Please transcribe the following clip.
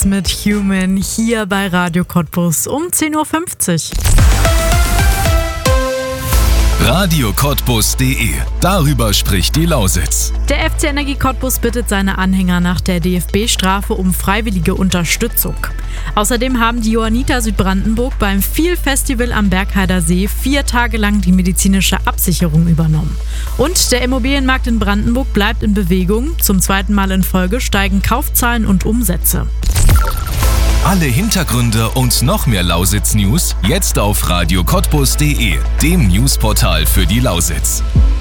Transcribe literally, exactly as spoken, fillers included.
Cottbus mit Human hier bei Radio Cottbus um zehn Uhr fünfzig. radio cottbus punkt de. Darüber spricht die Lausitz. Der F C Energie Cottbus bittet seine Anhänger nach der D F B-Strafe um freiwillige Unterstützung. Außerdem haben die Johanniter Südbrandenburg beim Viel-Festival am Bergheider See vier Tage lang die medizinische Absicherung übernommen. Und der Immobilienmarkt in Brandenburg bleibt in Bewegung. Zum zweiten Mal in Folge steigen Kaufzahlen und Umsätze. Alle Hintergründe und noch mehr Lausitz-News jetzt auf radio cottbus punkt de, dem Newsportal für die Lausitz.